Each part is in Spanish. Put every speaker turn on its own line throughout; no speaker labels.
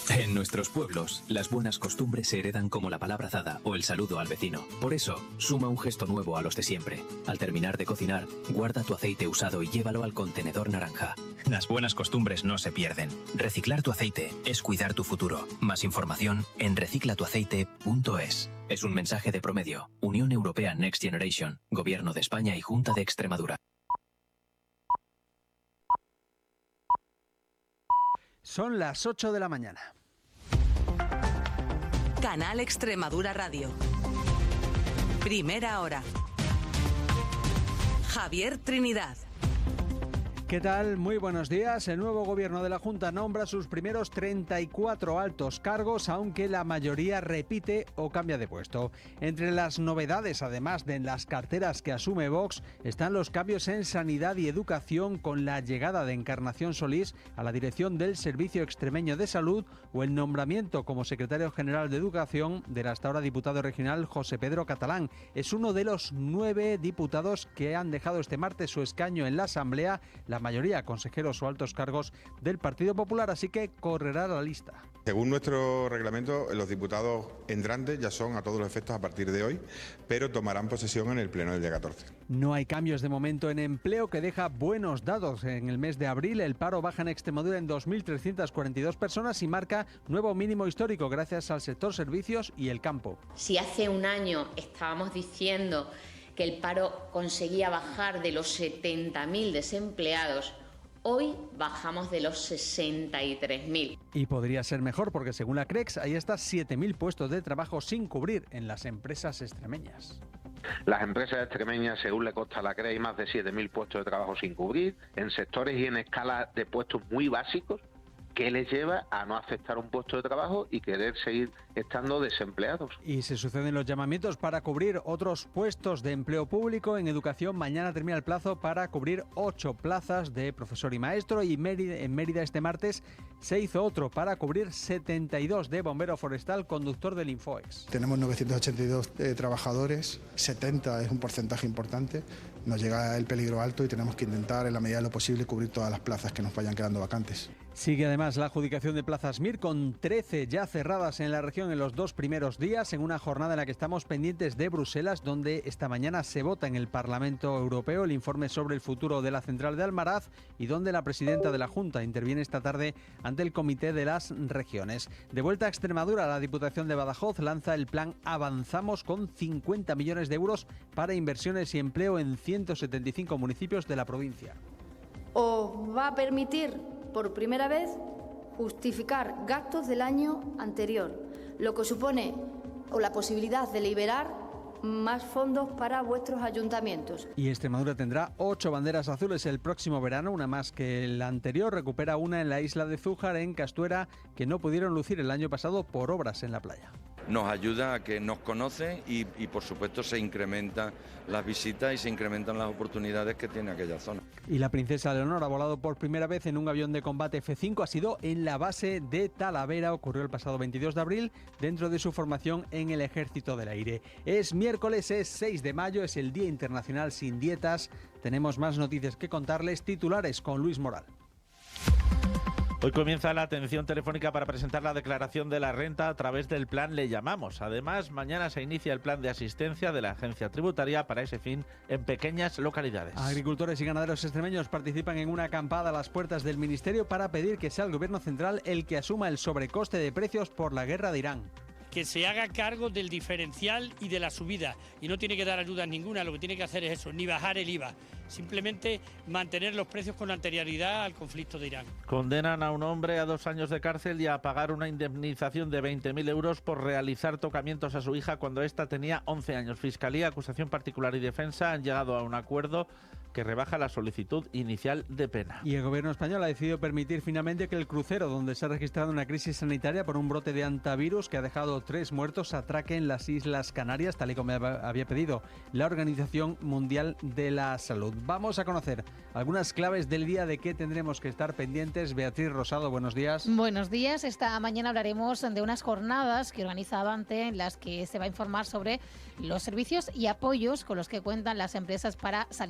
En nuestros pueblos, las buenas costumbres se heredan como la palabra dada o el saludo al vecino. Por eso, suma un gesto nuevo a los de siempre. Al terminar de cocinar, guarda tu aceite usado y llévalo al contenedor naranja. Las buenas costumbres no se pierden. Reciclar tu aceite es cuidar tu futuro. Más información en reciclatuaceite.es. Es un mensaje de Promedio, Unión Europea Next Generation, Gobierno de España y Junta de Extremadura.
Son las 8 de la mañana.
Canal Extremadura Radio. Primera hora. Javier Trinidad.
¿Qué tal? Muy buenos días. El nuevo gobierno de la Junta nombra sus primeros 34 altos cargos, aunque la mayoría repite o cambia de puesto. Entre las novedades, además de en las carteras que asume Vox, están los cambios en sanidad y educación con la llegada de Encarnación Solís a la dirección del Servicio Extremeño de Salud o el nombramiento como secretario general de Educación del hasta ahora diputado regional José Pedro Catalán. Es uno de los 9 diputados que han dejado este martes su escaño en la Asamblea, la mayoría consejeros o altos cargos del Partido Popular, así que correrá la lista.
Según nuestro reglamento, los diputados entrantes ya son a todos los efectos a partir de hoy, pero tomarán posesión en el pleno del día 14.
No hay cambios de momento en empleo, que deja buenos datos. En el mes de abril el paro baja en Extremadura en 2.342 personas y marca nuevo mínimo histórico gracias al sector servicios y el campo.
Si hace un año estábamos diciendo que el paro conseguía bajar de los 70.000 desempleados, hoy bajamos de los 63.000.
Y podría ser mejor porque según la CREX hay hasta 7.000 puestos de trabajo sin cubrir en las empresas extremeñas.
Las empresas extremeñas, según le consta a la CREX, hay más de 7.000 puestos de trabajo sin cubrir, en sectores y en escala de puestos muy básicos, que les lleva a no aceptar un puesto de trabajo y querer seguir estando desempleados.
Y se suceden los llamamientos para cubrir otros puestos de empleo público. En educación, mañana termina el plazo para cubrir 8 plazas de profesor y maestro, y en Mérida este martes se hizo otro para cubrir 72 de bombero forestal conductor del Infoex.
Tenemos 982 trabajadores, 70 es un porcentaje importante, nos llega el peligro alto y tenemos que intentar en la medida de lo posible cubrir todas las plazas que nos vayan quedando vacantes.
Sigue además la adjudicación de plazas MIR con 13 ya cerradas en la región en los 2 primeros días, en una jornada en la que estamos pendientes de Bruselas, donde esta mañana se vota en el Parlamento Europeo el informe sobre el futuro de la central de Almaraz y donde la presidenta de la Junta interviene esta tarde ante el Comité de las Regiones. De vuelta a Extremadura, la Diputación de Badajoz lanza el plan Avanzamos con 50 millones de euros para inversiones y empleo en 175 municipios de la provincia.
Os va a permitir por primera vez justificar gastos del año anterior, lo que supone la posibilidad de liberar más fondos para vuestros ayuntamientos.
Y Extremadura tendrá 8 banderas azules el próximo verano, una más que la anterior. Recupera una en la isla de Zújar, en Castuera, que no pudieron lucir el año pasado por obras en la playa.
Nos ayuda a que nos conocen y por supuesto se incrementan las visitas y se incrementan las oportunidades que tiene aquella zona.
Y la princesa Leonor ha volado por primera vez en un avión de combate F-5, ha sido en la base de Talavera, ocurrió el pasado 22 de abril dentro de su formación en el Ejército del Aire. Es miércoles, es 6 de mayo, es el Día Internacional sin Dietas. Tenemos más noticias que contarles, titulares con Luis Moral.
Hoy comienza la atención telefónica para presentar la declaración de la renta a través del plan Le Llamamos. Además, mañana se inicia el plan de asistencia de la agencia tributaria para ese fin en pequeñas localidades. Agricultores y ganaderos extremeños participan en una acampada a las puertas del Ministerio para pedir que sea el Gobierno central el que asuma el sobrecoste de precios por la guerra de Irán.
Que se haga cargo del diferencial y de la subida, y no tiene que dar ayuda ninguna, lo que tiene que hacer es eso, ni bajar el IVA, simplemente mantener los precios con anterioridad al conflicto de Irán.
Condenan a un hombre a 2 años de cárcel y a pagar una indemnización de 20.000 euros por realizar tocamientos a su hija cuando ésta tenía 11 años. Fiscalía, acusación particular y defensa han llegado a un acuerdo que rebaja la solicitud inicial de pena.
Y el gobierno español ha decidido permitir finalmente que el crucero, donde se ha registrado una crisis sanitaria por un brote de antivirus que ha dejado 3 muertos, atraque en las Islas Canarias, tal y como había pedido la Organización Mundial de la Salud. Vamos a conocer algunas claves del día de que tendremos que estar pendientes. Beatriz Rosado, buenos días.
Buenos días. Esta mañana hablaremos de unas jornadas que organiza Avante, en las que se va a informar sobre los servicios y apoyos con los que cuentan las empresas para salir al exterior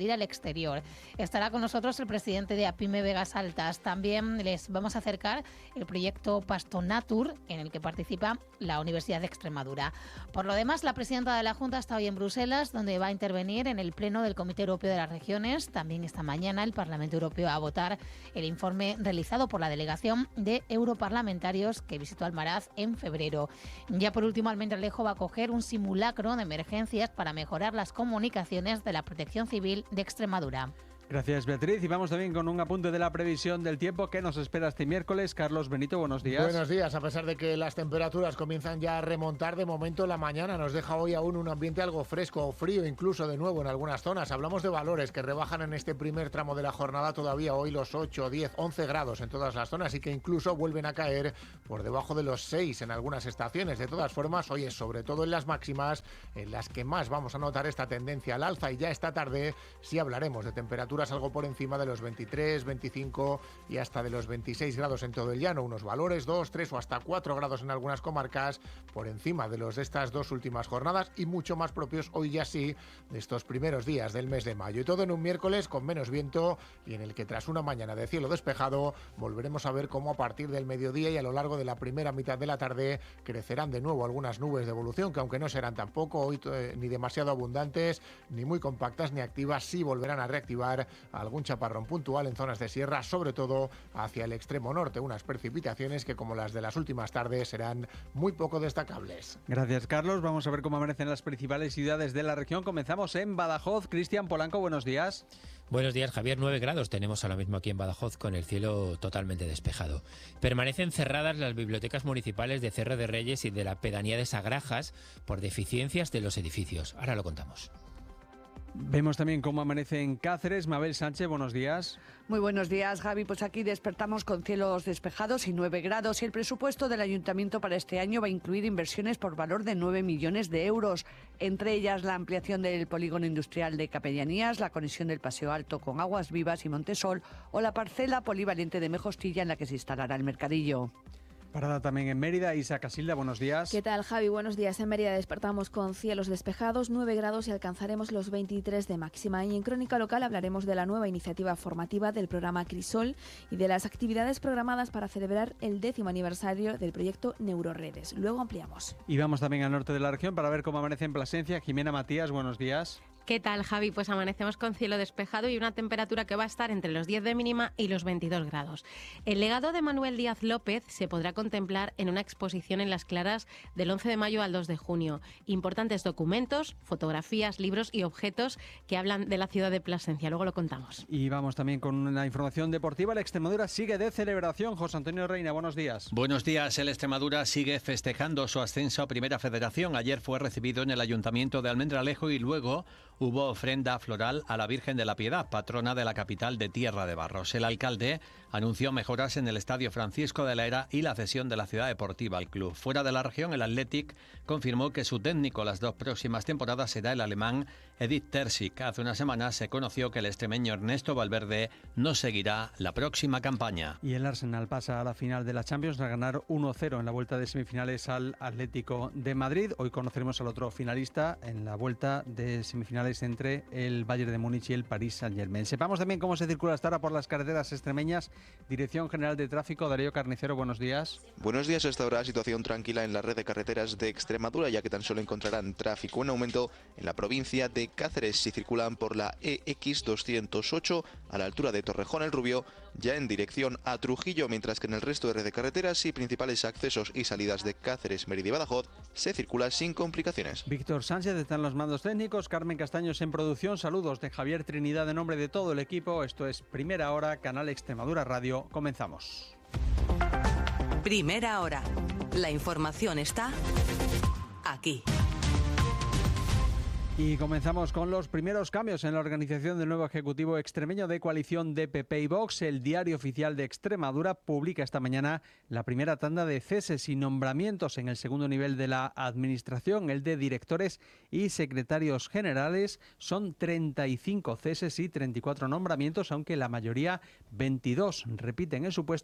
exterior. Estará con nosotros el presidente de APIME Vegas Altas. También les vamos a acercar el proyecto Pastonatur, en el que participa la Universidad de Extremadura. Por lo demás, la presidenta de la Junta está hoy en Bruselas, donde va a intervenir en el Pleno del Comité Europeo de las Regiones. También esta mañana el Parlamento Europeo va a votar el informe realizado por la delegación de europarlamentarios que visitó Almaraz en febrero. Ya por último, Almendralejo va a acoger un simulacro de emergencias para mejorar las comunicaciones de la Protección Civil de Extremadura.
Gracias, Beatriz. Y vamos también con un apunte de la previsión del tiempo que nos espera este miércoles. Carlos Benito, buenos días.
Buenos días. A pesar de que las temperaturas comienzan ya a remontar, de momento la mañana nos deja hoy aún un ambiente algo fresco o frío, incluso de nuevo en algunas zonas. Hablamos de valores que rebajan en este primer tramo de la jornada todavía hoy los 8, 10, 11 grados en todas las zonas y que incluso vuelven a caer por debajo de los 6 en algunas estaciones. De todas formas, hoy es sobre todo en las máximas en las que más vamos a notar esta tendencia al alza, y ya esta tarde sí hablaremos de temperaturas algo por encima de los 23, 25 y hasta de los 26 grados en todo el llano, unos valores 2, 3 o hasta 4 grados en algunas comarcas por encima de los de estas dos últimas jornadas y mucho más propios hoy ya sí de estos primeros días del mes de mayo. Y todo en un miércoles con menos viento y en el que tras una mañana de cielo despejado volveremos a ver cómo a partir del mediodía y a lo largo de la primera mitad de la tarde crecerán de nuevo algunas nubes de evolución que, aunque no serán tampoco hoy ni demasiado abundantes, ni muy compactas ni activas, sí volverán a reactivar algún chaparrón puntual en zonas de sierra, sobre todo hacia el extremo norte, unas precipitaciones que, como las de las últimas tardes, serán muy poco destacables.
Gracias, Carlos. Vamos a ver cómo amanecen las principales ciudades de la región. Comenzamos en Badajoz. Cristian Polanco, buenos días.
Buenos días, Javier. 9 grados tenemos ahora mismo aquí en Badajoz, con el cielo totalmente despejado. Permanecen cerradas las bibliotecas municipales de Cerro de Reyes y de la pedanía de Sagrajas por deficiencias de los edificios. Ahora lo contamos.
Vemos también cómo amanece en Cáceres. Mabel Sánchez, buenos días.
Muy buenos días, Javi. Pues aquí despertamos con cielos despejados y 9 grados y el presupuesto del Ayuntamiento para este año va a incluir inversiones por valor de 9 millones de euros, entre ellas la ampliación del polígono industrial de Capellanías, la conexión del Paseo Alto con Aguas Vivas y Montesol o la parcela polivalente de Mejostilla en la que se instalará el mercadillo.
Parada también en Mérida. Isa Casilda, buenos días.
¿Qué tal, Javi? Buenos días. En Mérida despertamos con cielos despejados, 9 grados y alcanzaremos los 23 de máxima. Y en Crónica Local hablaremos de la nueva iniciativa formativa del programa Crisol y de las actividades programadas para celebrar el 10º aniversario del proyecto Neuroredes. Luego ampliamos.
Y vamos también al norte de la región para ver cómo amanece en Plasencia. Jimena Matías, buenos días.
¿Qué tal, Javi? Pues amanecemos con cielo despejado y una temperatura que va a estar entre los 10 de mínima y los 22 grados. El legado de Manuel Díaz López se podrá contemplar en una exposición en Las Claras del 11 de mayo al 2 de junio. Importantes documentos, fotografías, libros y objetos que hablan de la ciudad de Plasencia. Luego lo contamos.
Y vamos también con una información deportiva. El Extremadura sigue de celebración. José Antonio Reina, buenos días.
Buenos días. El Extremadura sigue festejando su ascenso a Primera Federación. Ayer fue recibido en el Ayuntamiento de Almendralejo y luego hubo ofrenda floral a la Virgen de la Piedad, patrona de la capital de Tierra de Barros. El alcalde anunció mejoras en el Estadio Francisco de la Era y la cesión de la ciudad deportiva al club. Fuera de la región, el Athletic confirmó que su técnico las 2 próximas temporadas será el alemán Edith Terzic. Hace una semana se conoció que el extremeño Ernesto Valverde no seguirá la próxima campaña.
Y el Arsenal pasa a la final de la Champions a ganar 1-0 en la vuelta de semifinales al Atlético de Madrid. Hoy conoceremos al otro finalista en la vuelta de semifinales entre el Bayern de Múnich y el Paris Saint-Germain. Sepamos también cómo se circula hasta ahora por las carreteras extremeñas. Dirección General de Tráfico, Darío Carnicero, buenos días.
Buenos días. Hasta ahora situación tranquila en la red de carreteras de Extremadura, ya que tan solo encontrarán tráfico en aumento en la provincia de Cáceres si circulan por la EX208 a la altura de Torrejón el Rubio, ya en dirección a Trujillo, mientras que en el resto de red de carreteras y principales accesos y salidas de Cáceres, Mérida y Badajoz se circula sin complicaciones.
Víctor Sánchez está en los mandos técnicos, Carmen Castaños en producción. Saludos de Javier Trinidad en nombre de todo el equipo. Esto es Primera Hora, Canal Extremadura Radio. Comenzamos.
Primera Hora. La información está aquí.
Y comenzamos con los primeros cambios en la organización del nuevo Ejecutivo extremeño de coalición de PP y Vox. El Diario Oficial de Extremadura publica esta mañana la primera tanda de ceses y nombramientos en el segundo nivel de la Administración, el de directores y secretarios generales. Son 35 ceses y 34 nombramientos, aunque la mayoría, 22, repiten en su puesto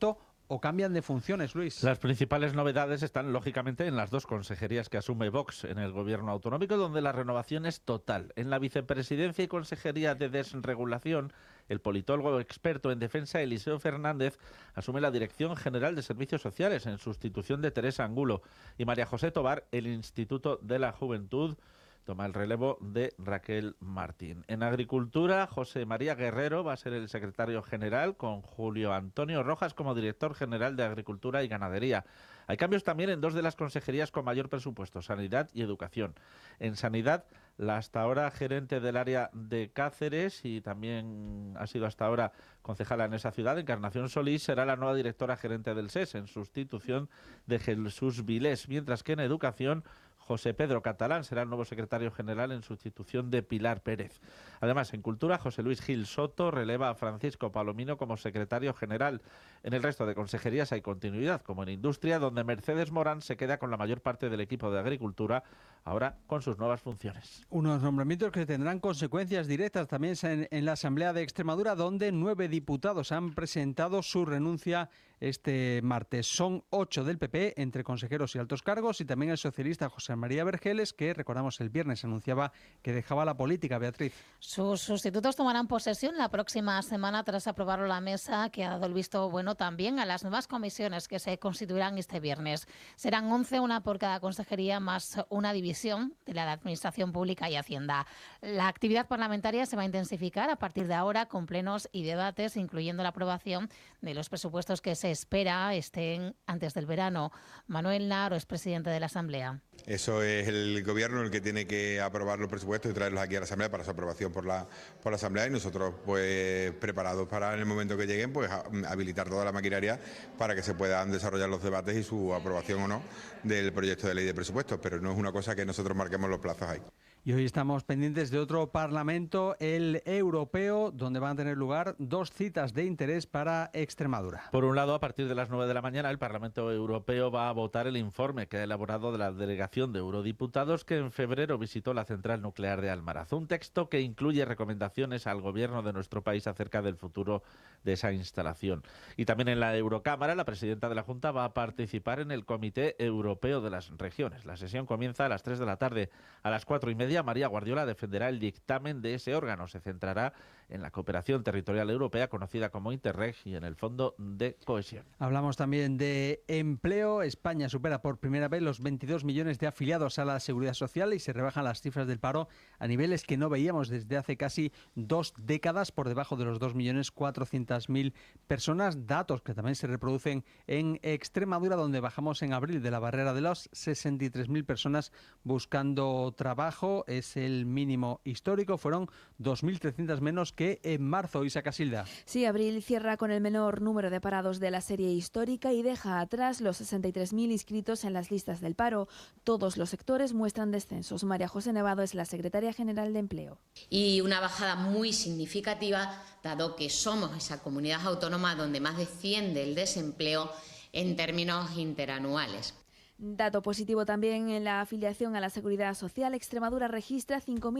o cambian de funciones, Luis.
Las principales novedades están, lógicamente, en las dos consejerías que asume Vox en el gobierno autonómico, donde la renovación es total. En la vicepresidencia y consejería de desregulación, el politólogo experto en defensa Eliseo Fernández asume la Dirección General de Servicios Sociales en sustitución de Teresa Angulo, y María José Tobar el Instituto de la Juventud toma el relevo de Raquel Martín. En Agricultura, José María Guerrero va a ser el secretario general, con Julio Antonio Rojas como director general de Agricultura y Ganadería. Hay cambios también en dos de las consejerías con mayor presupuesto, Sanidad y Educación. En Sanidad, la hasta ahora gerente del área de Cáceres y también ha sido hasta ahora concejala en esa ciudad, Encarnación Solís, será la nueva directora gerente del SES en sustitución de Jesús Vilés, mientras que en Educación, José Pedro Catalán será el nuevo secretario general en sustitución de Pilar Pérez. Además, en Cultura, José Luis Gil Soto releva a Francisco Palomino como secretario general. En el resto de consejerías hay continuidad, como en Industria, donde Mercedes Morán se queda con la mayor parte del equipo de Agricultura, ahora con sus nuevas funciones.
Unos nombramientos que tendrán consecuencias directas también en la Asamblea de Extremadura, donde 9 diputados han presentado su renuncia este martes. Son 8 del PP, entre consejeros y altos cargos, y también el socialista José María Vergeles, que, recordamos, el viernes anunciaba que dejaba la política. Beatriz.
Sus sustitutos tomarán posesión la próxima semana tras aprobarlo la mesa, que ha dado el visto bueno también a las nuevas comisiones que se constituirán este viernes. Serán 11, una por cada consejería, más una división de la de Administración Pública y Hacienda. La actividad parlamentaria se va a intensificar a partir de ahora, con plenos y debates, incluyendo la aprobación de los presupuestos que se espera estén antes del verano. Manuel Naro es presidente de la Asamblea.
Eso es el Gobierno el que tiene que aprobar los presupuestos y traerlos aquí a la Asamblea para su aprobación por la Asamblea, y nosotros pues preparados para, en el momento que lleguen, pues habilitar toda la maquinaria para que se puedan desarrollar los debates y su aprobación o no del proyecto de ley de presupuestos, pero no es una cosa que nosotros marquemos los plazos ahí.
Y hoy estamos pendientes de otro Parlamento, el europeo, donde van a tener lugar 2 citas de interés para Extremadura.
Por un lado, a partir de las 9 de la mañana, el Parlamento Europeo va a votar el informe que ha elaborado de la delegación de eurodiputados que en febrero visitó la central nuclear de Almaraz. Un texto que incluye recomendaciones al gobierno de nuestro país acerca del futuro de esa instalación. Y también en la Eurocámara, la presidenta de la Junta va a participar en el Comité Europeo de las Regiones. La sesión comienza a las 3 de la tarde. A las 4:30, María Guardiola defenderá el dictamen de ese órgano. Se centrará en la cooperación territorial europea, conocida como Interreg, y en el Fondo de Cohesión.
Hablamos también de empleo. España supera por primera vez los 22 millones de afiliados a la Seguridad Social y se rebajan las cifras del paro a niveles que no veíamos desde hace casi 2 décadas, por debajo de los 2.400.000 personas. Datos que también se reproducen en Extremadura, donde bajamos en abril de la barrera de las 63.000 personas buscando trabajo. Es el mínimo histórico. Fueron 2.300 menos que en marzo. Isa Casilda.
Sí, abril cierra con el menor número de parados de la serie histórica y deja atrás los 63.000 inscritos en las listas del paro. Todos los sectores muestran descensos. María José Nevado es la secretaria general de Empleo.
Y una bajada muy significativa, dado que somos esa comunidad autónoma donde más desciende el desempleo en términos interanuales.
Dato positivo también en la afiliación a la Seguridad Social. Extremadura registra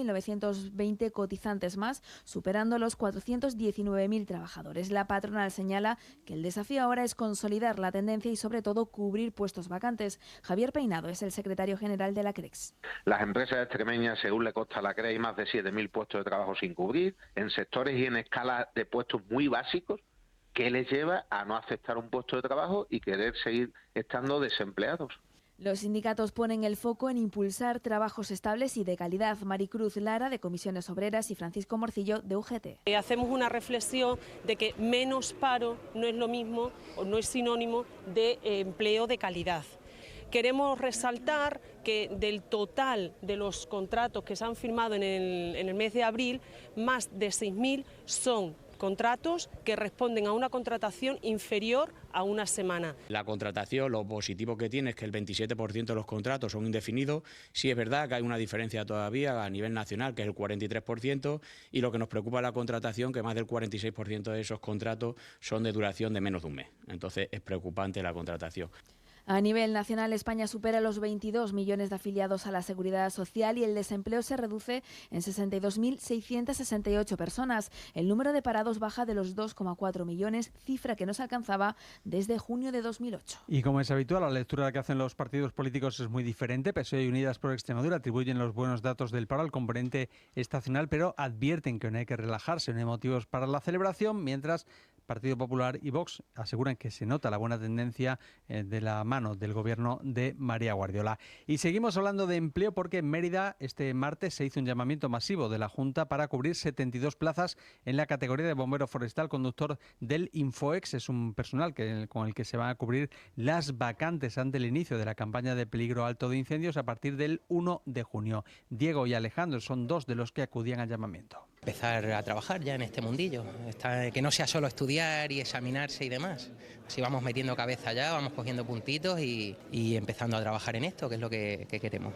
5.920 cotizantes más, superando los 419.000 trabajadores. La patronal señala que el desafío ahora es consolidar la tendencia y, sobre todo, cubrir puestos vacantes. Javier Peinado es el secretario general de la CREX.
Las empresas extremeñas, según le consta a la CREX, hay más de 7.000 puestos de trabajo sin cubrir, en sectores y en escala de puestos muy básicos, que les lleva a no aceptar un puesto de trabajo y querer seguir estando desempleados.
Los sindicatos ponen el foco en impulsar trabajos estables y de calidad. Maricruz Lara, de Comisiones Obreras, y Francisco Morcillo, de UGT.
Hacemos una reflexión de que menos paro no es lo mismo o no es sinónimo de empleo de calidad. Queremos resaltar que del total de los contratos que se han firmado en el mes de abril, más de 6.000 son contratos que responden a una contratación inferior a una semana.
La contratación, lo positivo que tiene es que el 27% de los contratos son indefinidos. Sí es verdad que hay una diferencia todavía a nivel nacional, que es el 43%, y lo que nos preocupa es la contratación, que más del 46% de esos contratos son de duración de menos de un mes. Entonces es preocupante la contratación.
A nivel nacional, España supera los 22 millones de afiliados a la Seguridad Social y el desempleo se reduce en 62.668 personas. El número de parados baja de los 2,4 millones, cifra que no se alcanzaba desde junio de 2008.
Y como es habitual, la lectura que hacen los partidos políticos es muy diferente. PSOE y Unidas por Extremadura atribuyen los buenos datos del paro al componente estacional, pero advierten que no hay que relajarse, no hay motivos para la celebración, mientras Partido Popular y Vox aseguran que se nota la buena tendencia de la mano del gobierno de María Guardiola. Y seguimos hablando de empleo porque en Mérida este martes se hizo un llamamiento masivo de la Junta para cubrir 72 plazas en la categoría de bombero forestal conductor del Infoex. Es un personal con el que se van a cubrir las vacantes ante el inicio de la campaña de peligro alto de incendios a partir del 1 de junio. Diego y Alejandro son dos de los que acudían al llamamiento.
Empezar a trabajar ya en este mundillo, que no sea solo estudiar y examinarse y demás. Si vamos metiendo cabeza ya, vamos cogiendo puntitos y empezando a trabajar en esto, que es lo que queremos.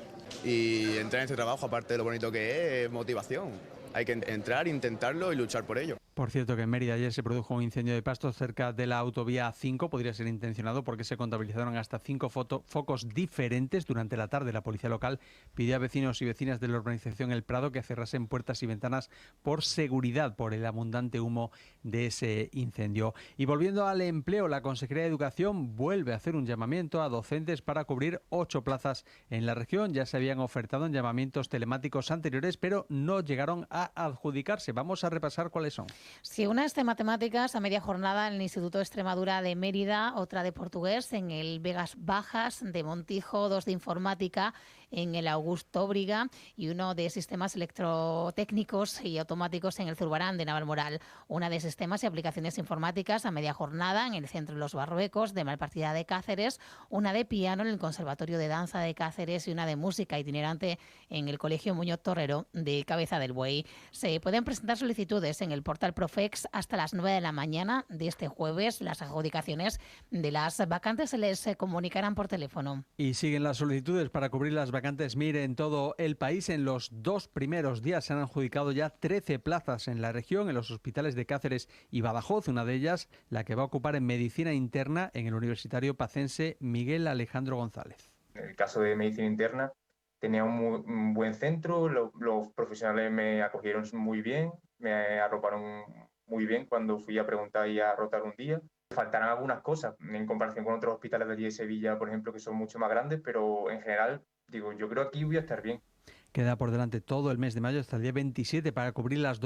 Y entrar en este trabajo, aparte de lo bonito que es motivación. Hay que entrar, intentarlo y luchar por ello.
Por cierto, que en Mérida ayer se produjo un incendio de pastos cerca de la autovía 5. Podría ser intencionado porque se contabilizaron hasta 5 focos diferentes. Durante la tarde, la policía local pidió a vecinos y vecinas de la urbanización El Prado que cerrasen puertas y ventanas por seguridad, por el abundante humo de ese incendio. Y volviendo al empleo, la Consejería de Educación vuelve a hacer un llamamiento a docentes para cubrir 8 plazas en la región. Ya se habían ofertado en llamamientos telemáticos anteriores, pero no llegaron a adjudicarse. Vamos a repasar cuáles son.
Sí, una es de matemáticas a media jornada en el Instituto de Extremadura de Mérida, otra de portugués en el Vegas Bajas de Montijo, 2 de informática en el Augusto Óbriga y uno de sistemas electrotécnicos y automáticos en el Zurbarán de Navalmoral. Una de sistemas y aplicaciones informáticas a media jornada en el Centro de los Barruecos de Malpartida de Cáceres, una de piano en el Conservatorio de Danza de Cáceres y una de música itinerante en el Colegio Muñoz Torrero de Cabeza del Buey. Se pueden presentar solicitudes en el portal Profex hasta las 9 de la mañana de este jueves. Las adjudicaciones de las vacantes se les comunicarán por teléfono.
Y siguen las solicitudes para cubrir las vacantes MIR en todo el país. En los 2 primeros días se han adjudicado ya 13 plazas en la región, en los hospitales de Cáceres y Badajoz. Una de ellas, la que va a ocupar en Medicina Interna en el Universitario Pacense Miguel Alejandro González.
En el caso de Medicina Interna, tenía un buen centro, los profesionales me acogieron muy bien, me arroparon muy bien cuando fui a preguntar y a rotar un día. Faltarán algunas cosas en comparación con otros hospitales de allí de Sevilla, por ejemplo, que son mucho más grandes, pero en general, digo, yo creo que aquí voy a estar bien.
Queda por delante todo el mes de mayo hasta el día 27 para cubrir las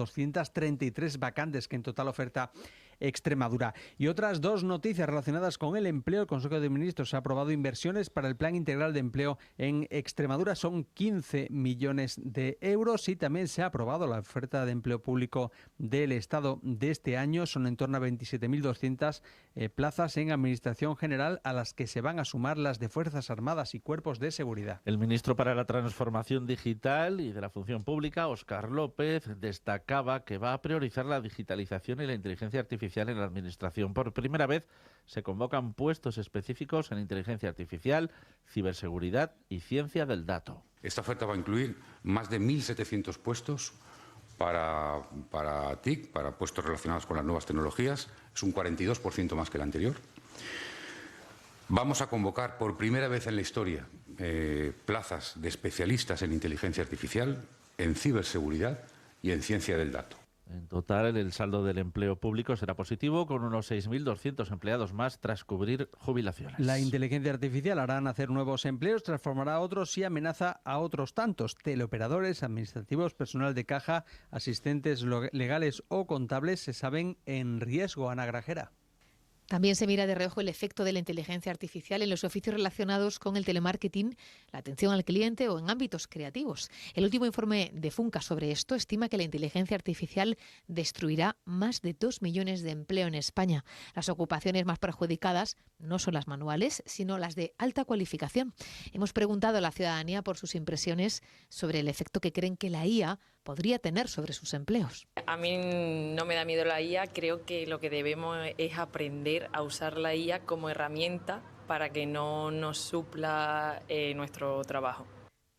233 vacantes que en total oferta Extremadura. Y otras 2 noticias relacionadas con el empleo. El Consejo de Ministros ha aprobado inversiones para el Plan Integral de Empleo en Extremadura. Son 15 millones de euros y también se ha aprobado la oferta de empleo público del Estado de este año. Son en torno a 27.200 plazas en Administración General, a las que se van a sumar las de Fuerzas Armadas y Cuerpos de Seguridad.
El ministro para la Transformación Digital y de la Función Pública, Óscar López, destacaba que va a priorizar la digitalización y la inteligencia artificial en la Administración. Por primera vez se convocan puestos específicos en inteligencia artificial, ciberseguridad y ciencia del dato.
Esta oferta va a incluir más de 1.700 puestos para TIC, para puestos relacionados con las nuevas tecnologías. Es un 42% más que el anterior. Vamos a convocar por primera vez en la historia plazas de especialistas en inteligencia artificial, en ciberseguridad y en ciencia del dato.
En total, el saldo del empleo público será positivo, con unos 6.200 empleados más tras cubrir jubilaciones.
La inteligencia artificial hará nacer nuevos empleos, transformará a otros y amenaza a otros tantos. Teleoperadores, administrativos, personal de caja, asistentes legales o contables se saben en riesgo. Ana Grajera.
También se mira de reojo el efecto de la inteligencia artificial en los oficios relacionados con el telemarketing, la atención al cliente o en ámbitos creativos. El último informe de Funca sobre esto estima que la inteligencia artificial destruirá más de 2 millones de empleo en España. Las ocupaciones más perjudicadas no son las manuales, sino las de alta cualificación. Hemos preguntado a la ciudadanía por sus impresiones sobre el efecto que creen que la IA podría tener sobre sus empleos.
A mí no me da miedo la IA, creo que lo que debemos es aprender a usar la IA como herramienta para que no nos supla nuestro trabajo.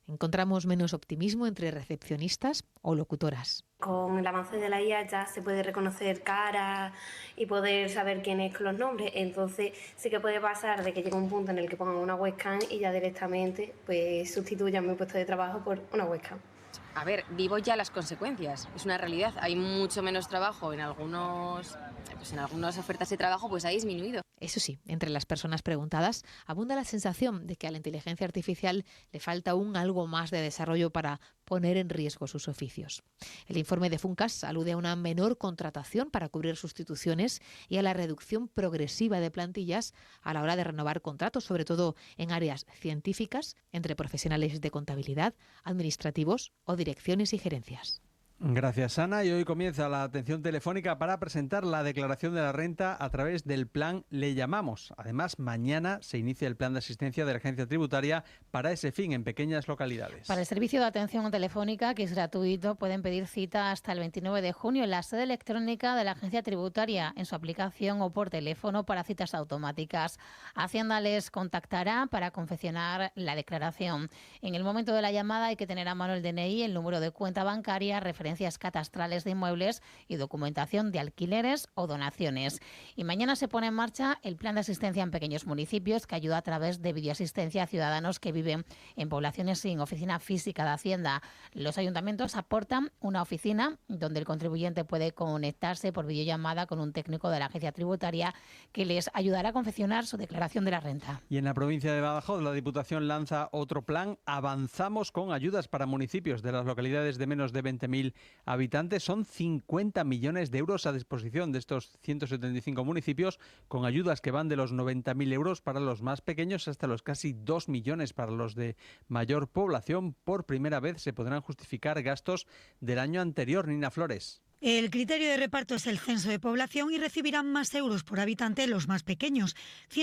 Encontramos menos optimismo entre recepcionistas o locutoras.
Con el avance de la IA ya se puede reconocer caras y poder saber quién es con los nombres. Entonces sí que puede pasar de que llegue un punto en el que pongan una webcam y ya directamente pues sustituyan mi puesto de trabajo por una webcam.
A ver, vivo ya las consecuencias. Es una realidad. Hay mucho menos trabajo en algunas ofertas de trabajo, pues ha disminuido.
Eso sí, entre las personas preguntadas abunda la sensación de que a la inteligencia artificial le falta aún algo más de desarrollo para poner en riesgo sus oficios. El informe de Funcas alude a una menor contratación para cubrir sustituciones y a la reducción progresiva de plantillas a la hora de renovar contratos, sobre todo en áreas científicas, entre profesionales de contabilidad, administrativos o direcciones y gerencias.
Gracias, Ana. Y hoy comienza la atención telefónica para presentar la declaración de la renta a través del plan Le Llamamos. Además, mañana se inicia el plan de asistencia de la Agencia Tributaria para ese fin en pequeñas localidades.
Para el servicio de atención telefónica, que es gratuito, pueden pedir cita hasta el 29 de junio en la sede electrónica de la Agencia Tributaria, en su aplicación o por teléfono para citas automáticas. Hacienda les contactará para confeccionar la declaración. En el momento de la llamada hay que tener a mano el DNI, el número de cuenta bancaria, referencias catastrales de inmuebles y documentación de alquileres o donaciones. Y mañana se pone en marcha el plan de asistencia en pequeños municipios, que ayuda a través de videoasistencia a ciudadanos que viven en poblaciones sin oficina física de Hacienda. Los ayuntamientos aportan una oficina donde el contribuyente puede conectarse por videollamada con un técnico de la Agencia Tributaria que les ayudará a confeccionar su declaración de la renta.
Y en la provincia de Badajoz, la Diputación lanza otro plan. Avanzamos con ayudas para municipios de las localidades de menos de 20.000 habitantes. Son 50 millones de euros a disposición de estos 175 municipios, con ayudas que van de los 90.000 euros para los más pequeños hasta los casi 2 millones para los de mayor población. Por primera vez se podrán justificar gastos del año anterior. Nina Flores.
El criterio de reparto es el censo de población y recibirán más euros por habitante los más pequeños.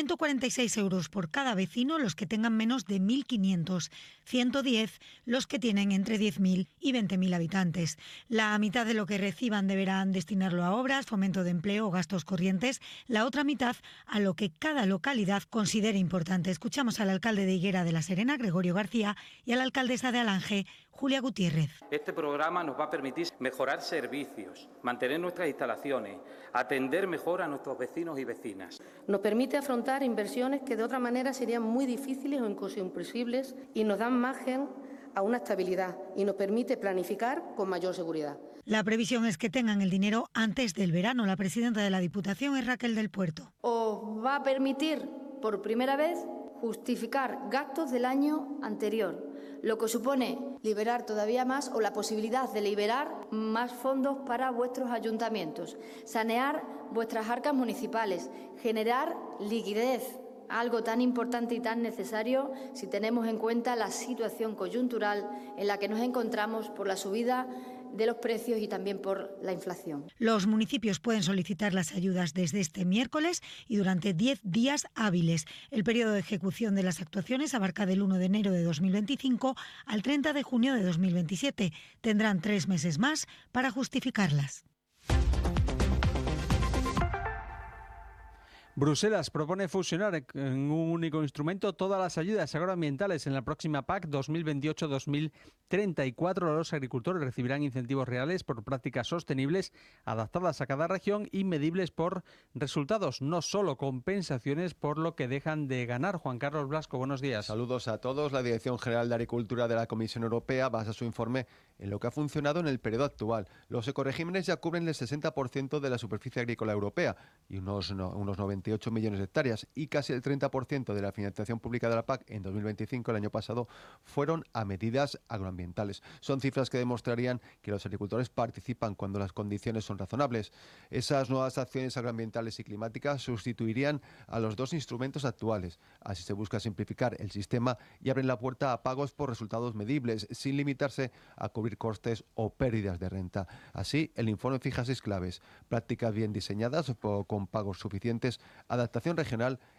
146 euros por cada vecino los que tengan menos de 1.500. 110 los que tienen entre 10.000 y 20.000 habitantes. La mitad de lo que reciban deberán destinarlo a obras, fomento de empleo o gastos corrientes. La otra mitad a lo que cada localidad considere importante. Escuchamos al alcalde de Higuera de la Serena, Gregorio García, y a la alcaldesa de Alange, Julia Gutiérrez.
Este programa nos va a permitir mejorar servicios, mantener nuestras instalaciones, atender mejor a nuestros vecinos y vecinas.
Nos permite afrontar inversiones que de otra manera serían muy difíciles o incluso imposibles y nos dan margen a una estabilidad y nos permite planificar con mayor seguridad.
La previsión es que tengan el dinero antes del verano. La presidenta de la Diputación es Raquel del Puerto.
Os va a permitir por primera vez justificar gastos del año anterior, lo que supone liberar todavía más o la posibilidad de liberar más fondos para vuestros ayuntamientos, sanear vuestras arcas municipales, generar liquidez, algo tan importante y tan necesario si tenemos en cuenta la situación coyuntural en la que nos encontramos por la subida de los precios y también por la inflación.
Los municipios pueden solicitar las ayudas desde este miércoles y durante 10 días hábiles. El periodo de ejecución de las actuaciones abarca del 1 de enero de 2025 al 30 de junio de 2027. Tendrán 3 meses más para justificarlas.
Bruselas propone fusionar en un único instrumento todas las ayudas agroambientales en la próxima PAC 2028-2034. Los agricultores recibirán incentivos reales por prácticas sostenibles, adaptadas a cada región y medibles por resultados, no solo compensaciones por lo que dejan de ganar. Juan Carlos Blasco, buenos días.
Saludos a todos. La Dirección General de Agricultura de la Comisión Europea basa su informe en lo que ha funcionado en el periodo actual. Los ecoregímenes ya cubren el 60% de la superficie agrícola europea y unos 98 millones de hectáreas, y casi el 30% de la financiación pública de la PAC en 2025, el año pasado, fueron a medidas agroambientales. Son cifras que demostrarían que los agricultores participan cuando las condiciones son razonables. Esas nuevas acciones agroambientales y climáticas sustituirían a los dos instrumentos actuales. Así se busca simplificar el sistema y abren la puerta a pagos por resultados medibles, sin limitarse a cubrir costes o pérdidas de renta. Así, el informe fija 6 claves: prácticas bien diseñadas con pagos suficientes, adaptación regional,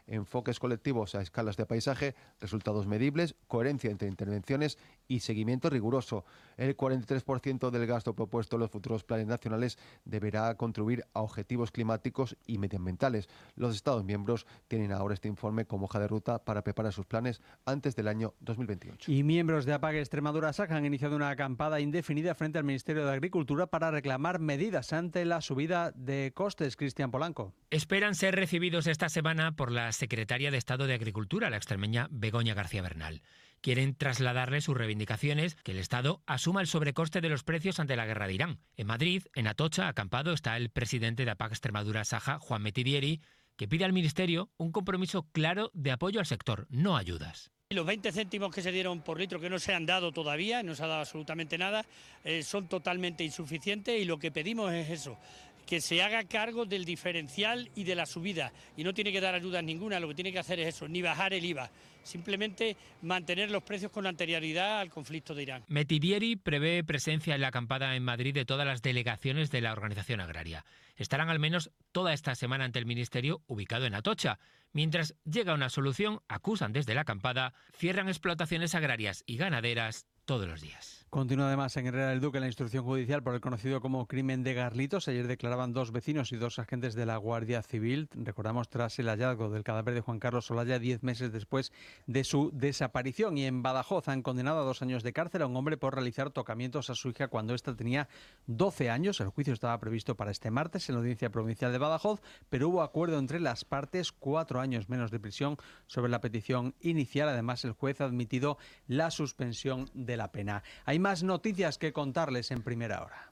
enfoques colectivos a escalas de paisaje, resultados medibles, coherencia entre intervenciones y seguimiento riguroso. El 43% del gasto propuesto en los futuros planes nacionales deberá contribuir a objetivos climáticos y medioambientales. Los Estados miembros tienen ahora este informe como hoja de ruta para preparar sus planes antes del año 2028.
Y miembros de APAG Extremadura SAC han iniciado una acampada indefinida frente al Ministerio de Agricultura para reclamar medidas ante la subida de costes. Cristian Polanco.
Esperan ser recibidos esta semana por la secretaria de Estado de Agricultura, la extremeña Begoña García Bernal. Quieren trasladarle sus reivindicaciones, que el Estado asuma el sobrecoste de los precios ante la guerra de Irán. En Madrid, en Atocha, acampado, está el presidente de APAG Extremadura Saja, Juan Metidieri, que pide al Ministerio un compromiso claro de apoyo al sector, no ayudas.
Los 20 céntimos que se dieron por litro, que no se han dado todavía, no se ha dado absolutamente nada, son totalmente insuficientes, y lo que pedimos es eso, que se haga cargo del diferencial y de la subida, y no tiene que dar ayudas ninguna, lo que tiene que hacer es eso, ni bajar el IVA, simplemente mantener los precios con anterioridad al conflicto de Irán.
Metidieri prevé presencia en la acampada en Madrid de todas las delegaciones de la organización agraria. Estarán al menos toda esta semana ante el Ministerio, ubicado en Atocha. Mientras llega una solución, acusan desde la acampada, cierran explotaciones agrarias y ganaderas todos los días.
Continúa además en Herrera del Duque la instrucción judicial por el conocido como crimen de Garlitos. Ayer declaraban 2 vecinos y 2 agentes de la Guardia Civil. Recordamos, tras el hallazgo del cadáver de Juan Carlos Olaya 10 meses después de su desaparición. Y en Badajoz han condenado a 2 años de cárcel a un hombre por realizar tocamientos a su hija cuando ésta tenía 12 años. El juicio estaba previsto para este martes en la Audiencia Provincial de Badajoz, pero hubo acuerdo entre las partes, 4 años menos de prisión sobre la petición inicial. Además, el juez ha admitido la suspensión de la pena. Hay más noticias que contarles en primera hora.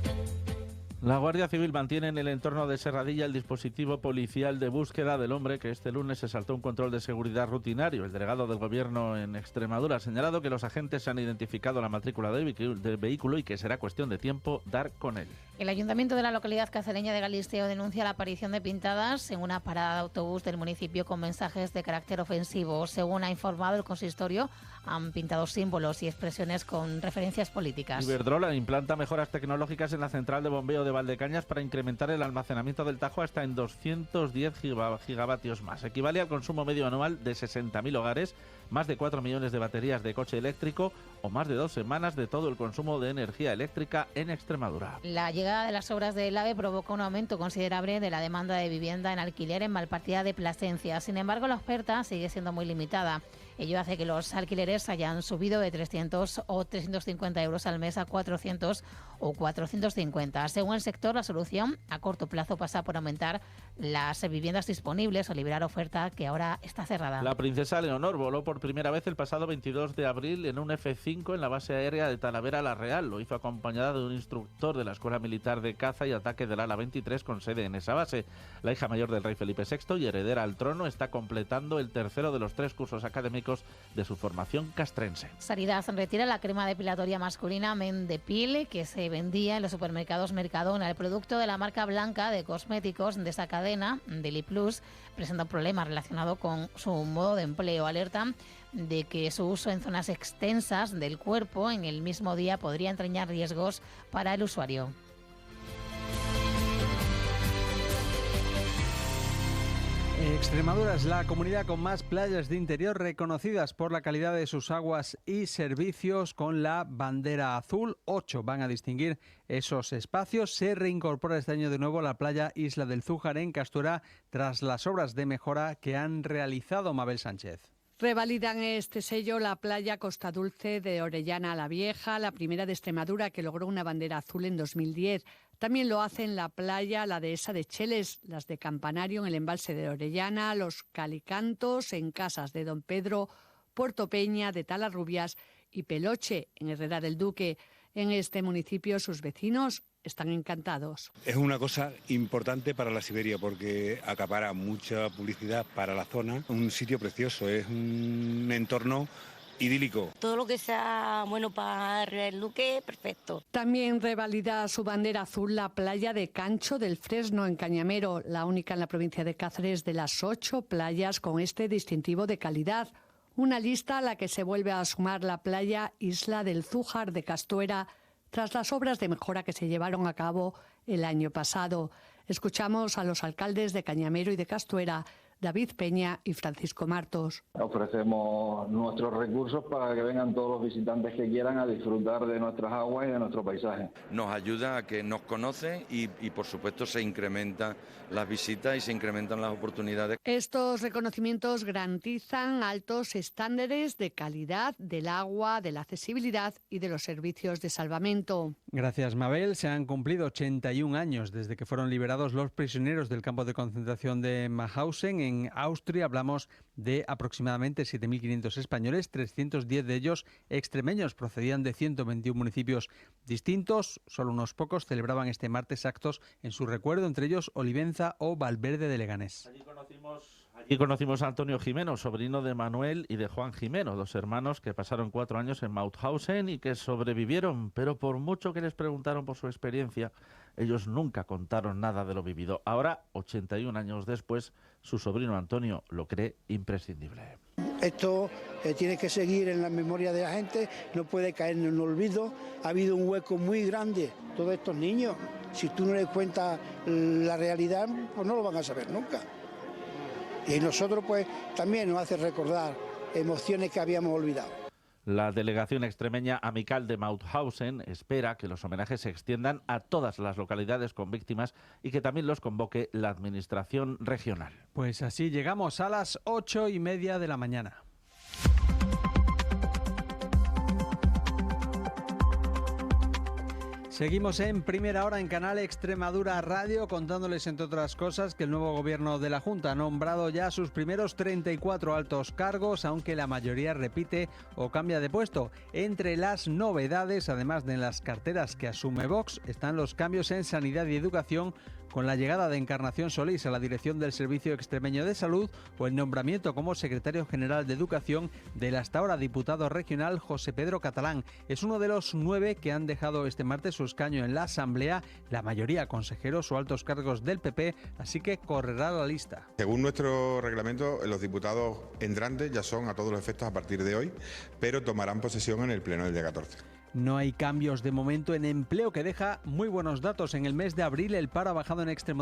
La Guardia Civil mantiene en el entorno de Serradilla el dispositivo policial de búsqueda del hombre que este lunes se saltó un control de seguridad rutinario. El delegado del Gobierno en Extremadura ha señalado que los agentes han identificado la matrícula del vehículo y que será cuestión de tiempo dar con él.
El Ayuntamiento de la localidad cacereña de Galisteo denuncia la aparición de pintadas en una parada de autobús del municipio con mensajes de carácter ofensivo. Según ha informado el consistorio, han pintado símbolos y expresiones con referencias políticas.
Iberdrola implanta mejoras tecnológicas en la central de bombeo de Valdecañas para incrementar el almacenamiento del Tajo hasta en 210 gigavatios más. Equivale al consumo medio anual de 60.000 hogares, más de 4 millones de baterías de coche eléctrico o más de 2 semanas de todo el consumo de energía eléctrica en Extremadura.
La llegada de las obras del AVE provoca un aumento considerable de la demanda de vivienda en alquiler en Malpartida de Plasencia. Sin embargo, la oferta sigue siendo muy limitada. Ello hace que los alquileres hayan subido de 300 o 350 euros al mes a 400 o 450. Según el sector, la solución a corto plazo pasa por aumentar las viviendas disponibles o liberar oferta que ahora está cerrada.
La princesa Leonor voló por primera vez el pasado 22 de abril en un F-5 en la base aérea de Talavera la Real. Lo hizo acompañada de un instructor de la Escuela Militar de Caza y Ataque del Ala 23 con sede en esa base. La hija mayor del rey Felipe VI y heredera al trono está completando el tercero de los 3 cursos académicos de su formación castrense.
Sanidad retira la crema depilatoria masculina Men Depil que se vendía en los supermercados Mercadona. El producto de la marca blanca de cosméticos de esa cadena, Deli Plus, presenta un problema relacionado con su modo de empleo. Alertan de que su uso en zonas extensas del cuerpo en el mismo día podría entrañar riesgos para el usuario.
Extremadura es la comunidad con más playas de interior reconocidas por la calidad de sus aguas y servicios con la bandera azul. 8 van a distinguir esos espacios. Se reincorpora este año de nuevo la playa Isla del Zújar en Castuera tras las obras de mejora que han realizado. Mabel Sánchez.
Revalidan este sello la playa Costa Dulce de Orellana la Vieja, la primera de Extremadura que logró una bandera azul en 2010. También lo hacen la playa La Dehesa de Cheles, las de Campanario en el embalse de Orellana, los Calicantos en Casas de Don Pedro, Puerto Peña de Talarrubias y Peloche en Herrera del Duque. En este municipio sus vecinos están encantados.
Es una cosa importante para la Siberia porque acapara mucha publicidad para la zona. Un sitio precioso, es un entorno idílico.
Todo lo que sea bueno para el Duque, perfecto.
También revalida su bandera azul la playa de Cancho del Fresno en Cañamero, la única en la provincia de Cáceres de las 8 playas con este distintivo de calidad. Una lista a la que se vuelve a sumar la playa Isla del Zújar de Castuera tras las obras de mejora que se llevaron a cabo el año pasado. Escuchamos a los alcaldes de Cañamero y de Castuera David Peña y Francisco Martos.
Ofrecemos nuestros recursos para que vengan todos los visitantes que quieran a disfrutar de nuestras aguas y de nuestro paisaje.
Nos ayuda a que nos conocen y por supuesto se incrementan las visitas y se incrementan las oportunidades.
Estos reconocimientos garantizan altos estándares de calidad del agua, de la accesibilidad y de los servicios de salvamento.
Gracias, Mabel. Se han cumplido 81 años desde que fueron liberados los prisioneros del campo de concentración de Mauthausen en Austria. Hablamos de aproximadamente 7.500 españoles, 310 de ellos extremeños, procedían de 121 municipios distintos. Solo unos pocos celebraban este martes actos en su recuerdo, entre ellos Olivenza o Valverde de Leganés.
Allí conocimos a Antonio Jimeno, sobrino de Manuel y de Juan Jimeno, dos hermanos que pasaron 4 años en Mauthausen y que sobrevivieron, pero por mucho que les preguntaron por su experiencia, ellos nunca contaron nada de lo vivido. Ahora, 81 años después, su sobrino Antonio lo cree imprescindible.
Esto tiene que seguir en la memoria de la gente, no puede caer en un olvido. Ha habido un hueco muy grande. Todos estos niños, si tú no les cuentas la realidad, pues no lo van a saber nunca. Y nosotros pues también nos hace recordar emociones que habíamos olvidado.
La delegación extremeña amical de Mauthausen espera que los homenajes se extiendan a todas las localidades con víctimas y que también los convoque la administración regional.
Pues así llegamos a las 8:30 de la mañana. Seguimos en Primera Hora en Canal Extremadura Radio, contándoles, entre otras cosas, que el nuevo gobierno de la Junta ha nombrado ya sus primeros 34 altos cargos, aunque la mayoría repite o cambia de puesto. Entre las novedades, además de las carteras que asume Vox, están los cambios en Sanidad y Educación, con la llegada de Encarnación Solís a la dirección del Servicio Extremeño de Salud o el nombramiento como secretario general de Educación del hasta ahora diputado regional José Pedro Catalán. Es uno de los 9 que han dejado este martes su escaño en la Asamblea, la mayoría consejeros o altos cargos del PP, así que correrá la lista.
Según nuestro reglamento, los diputados entrantes ya son a todos los efectos a partir de hoy, pero tomarán posesión en el pleno del día 14.
No hay cambios de momento en empleo, que deja muy buenos datos. En el mes de abril el paro ha bajado en Extremadura